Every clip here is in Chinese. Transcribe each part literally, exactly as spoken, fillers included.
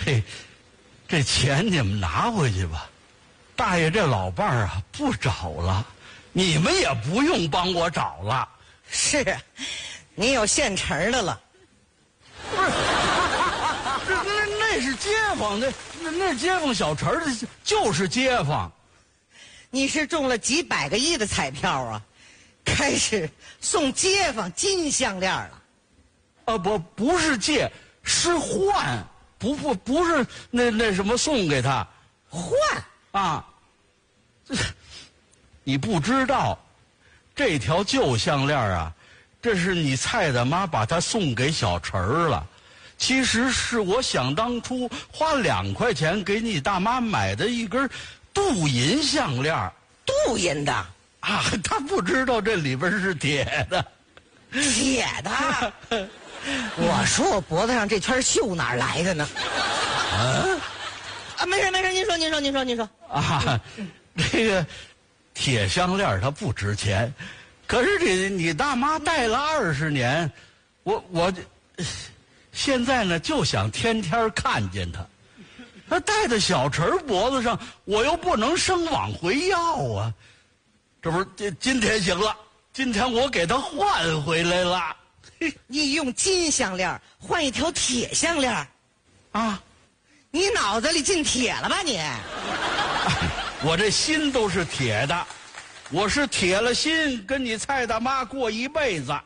这这钱你们拿回去吧，大爷这老伴儿啊不找了，你们也不用帮我找了。 是啊，你有现成的了。 不是，那那那是街坊，那那那街坊小陈的，就是街坊。 你是中了几百个亿的彩票啊，开始送街坊金项链了。 啊不，不是借，是换，不不不是那那什么送给他， 换啊，这你不知道，这条旧项链啊，这是你蔡大妈把它送给小陈儿了。其实是我想当初花两块钱给你大妈买的一根镀银项链。 镀银的啊，他不知道这里边是铁的。 铁的。我说我脖子上这圈锈哪儿来的呢？ 啊啊，没事没事，您说您说您说您说啊，这个铁项链它不值钱，可是你你大妈戴了二十年，我我现在呢就想天天看见她。她戴在小陈脖子上，我又不能生往回要啊。这不是今今天行了，今天我给她换回来了。 你用金项链换一条铁项链啊？ 你脑子里进铁了吧你？ 我这心都是铁的，我是铁了心跟你蔡大妈过一辈子。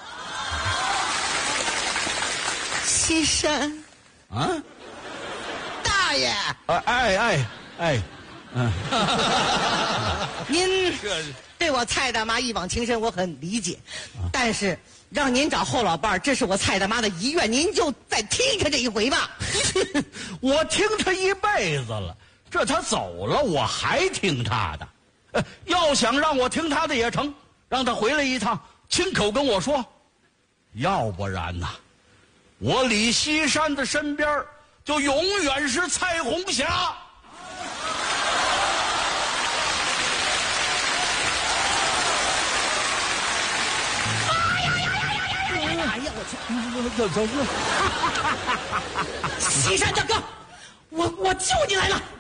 西山， 啊？ 大爷， 哎哎哎哎，嗯， 您对我蔡大妈一往情深，我很理解，但是让您找后老伴儿，这是我蔡大妈的遗愿，您就再听他这一回吧。 我听他一辈子了，这他走了，我还听他的。呃，要想让我听他的也成，让他回来一趟，亲口跟我说。要不然呐，我李西山的身边就永远是蔡红霞。 哎呀，我去！ 怎怎么？ 西山大哥，我我救你来了！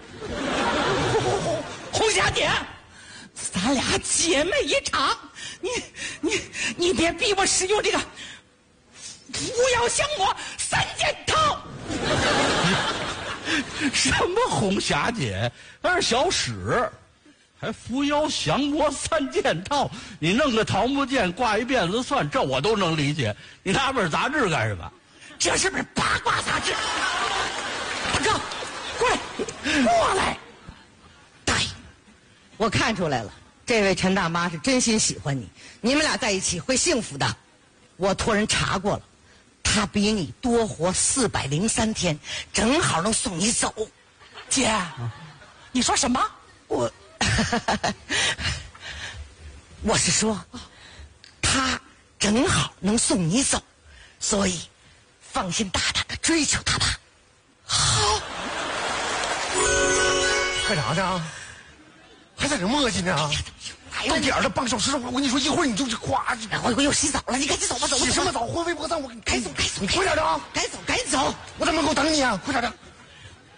红霞姐，咱俩姐妹一场，你你你别逼我使用这个扶摇降魔三件套。 什么红霞姐？那是小史。还扶摇降魔三件套，你弄个桃木剑挂一辫子算，这我都能理解。你拿本杂志干什么？ 这是本八卦杂志。大哥，过来，过来。大爷，我看出来了，这位陈大妈是真心喜欢你，你们俩在一起会幸福的。我托人查过了，她比你多活四百零三天，正好能送你走。姐，啊、你说什么？我。我是说，他正好能送你走，所以放心大胆的追求他吧。好， 干啥呢？还在这磨叽呢？到点儿了，半个小时的话，我跟你说，一会儿你就夸。 我我又洗澡了，你赶紧走吧，走吧。 洗什么澡？魂飞魄散，我该走该走， 快点的啊！ 该走该走。 我在门口等你啊，快点的。